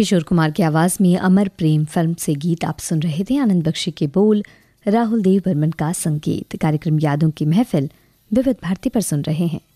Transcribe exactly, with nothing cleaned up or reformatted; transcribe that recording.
किशोर कुमार की आवाज़ में अमर प्रेम फिल्म से गीत आप सुन रहे थे। आनंद बख्शी के बोल, राहुल देव बर्मन का संगीत। कार्यक्रम यादों की महफिल विविध भारती पर सुन रहे हैं।